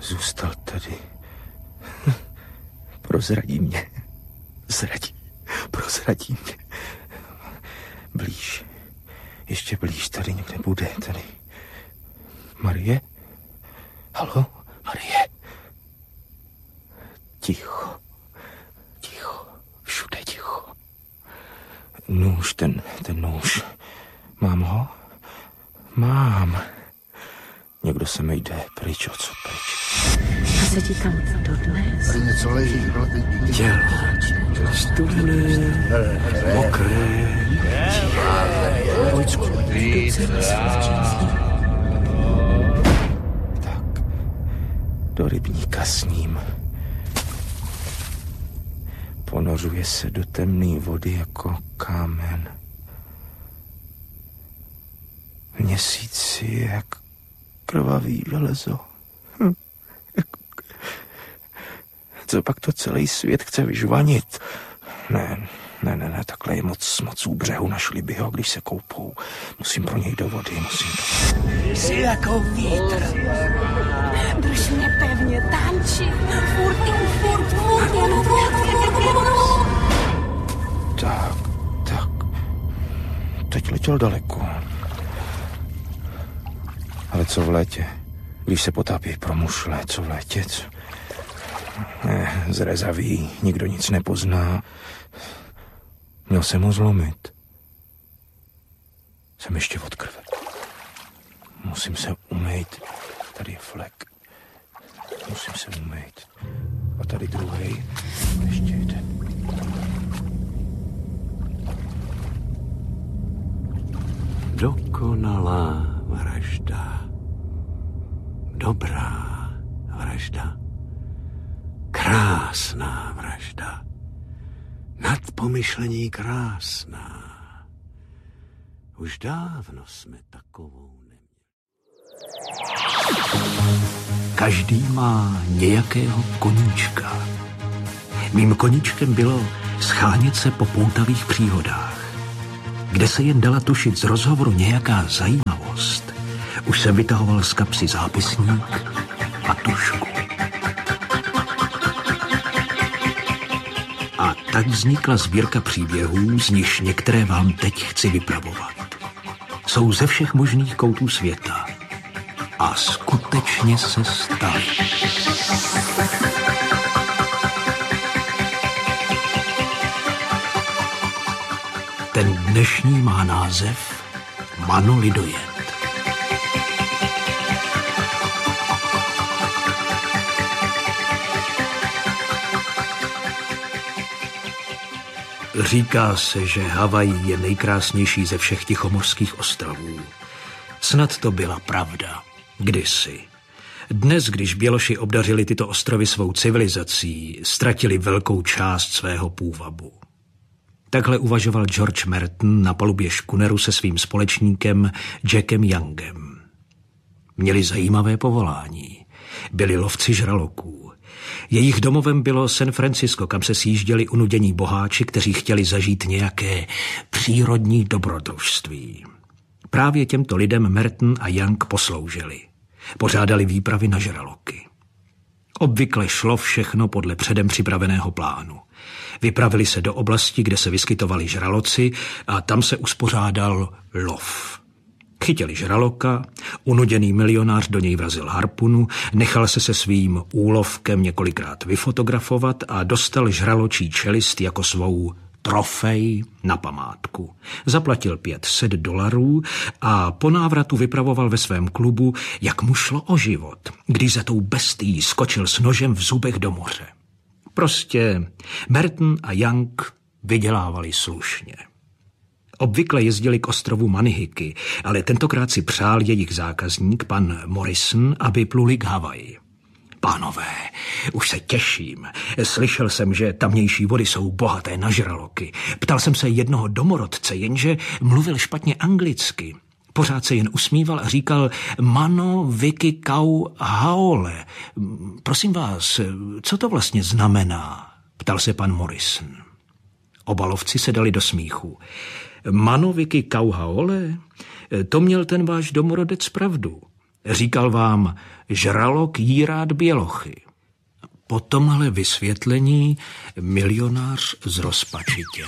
zůstal tady. Prozradí mě. Prozradí mě. Blíž. Ještě blíž, tady někde bude, tady. Marie? Haló, Marie? Ticho. Všude ticho. Nůž, ten nůž. Mám ho? Mám. Někdo se mi jde pryč, odsud pryč. A sedí tam dodnes? Tady něco leží. Tělo. Studené, mokré. Vojcku. Tak, do rybníka s ním. Ponořuje se do temné vody jako kámen. Měsíc je jak krvavý železo. Co pak to celý svět chce vyžvanit? Ne, takhle je moc u břehu, našli by ho, když se koupou. Musím pro něj do vody, Jsi jako vítr. Drž mě pevně, tanči. Furt. Tak. Teď letěl daleko. Ale co v létě? Když se potápí pro mušle, co v létě? Zrezavý, nikdo nic nepozná. Měl jsem ho zlomit. Jsem ještě od krve. Musím se umýt. Tady je flek. Musím se umýt. A tady druhej. Ještě jeden. Dokonalá vražda. Dobrá vražda. Krásná vražda. Nad pomyšlení krásná. Už dávno jsme takovou neměli. Každý má nějakého koníčka. Mým koníčkem bylo schánět se po poutavých příhodách. Kde se jen dala tušit z rozhovoru nějaká zajímavost, už jsem vytahoval z kapsy zápisník a tužku. A tak vznikla sbírka příběhů, z nichž některé vám teď chci vypravovat. Jsou ze všech možných koutů světa. A skutečně se staly. Ten dnešní má název Mano Lidojet. Říká se, že Havaj je nejkrásnější ze všech tichomořských ostrovů. Snad to byla pravda. Kdysi. Dnes, když Běloši obdařili tyto ostrovy svou civilizací, ztratili velkou část svého půvabu. Takhle uvažoval George Merton na palubě škuneru se svým společníkem Jackem Youngem. Měli zajímavé povolání. Byli lovci žraloků. Jejich domovem bylo San Francisco, kam se sjížděli unudění boháči, kteří chtěli zažít nějaké přírodní dobrodružství. Právě těmto lidem Merton a Young posloužili. Pořádali výpravy na žraloky. Obvykle šlo všechno podle předem připraveného plánu. Vypravili se do oblasti, kde se vyskytovali žraloci a tam se uspořádal lov. Chytili žraloka, unuděný milionář do něj vrazil harpunu, nechal se svým úlovkem několikrát vyfotografovat a dostal žraločí čelist jako svou trofej na památku. Zaplatil $500 a po návratu vypravoval ve svém klubu, jak mu šlo o život, když za tou bestií skočil s nožem v zubech do moře. Prostě Merton a Young vydělávali slušně. Obvykle jezdili k ostrovu Manihiky, ale tentokrát si přál jejich zákazník, pan Morrison, aby pluli k Havaji. Pánové, už se těším. Slyšel jsem, že tamnější vody jsou bohaté na žraloky. Ptal jsem se jednoho domorodce, jenže mluvil špatně anglicky. Pořád se jen usmíval a říkal Mano Vicky Kau Haole. Prosím vás, co to vlastně znamená? Ptal se pan Morrison. Oba lovci se dali do smíchu. Mano Vicky Kau Haole? To měl ten váš domorodec pravdu. Říkal vám, žralok jí rád bělochy. Po tomhle vysvětlení milionář zrozpačitěl.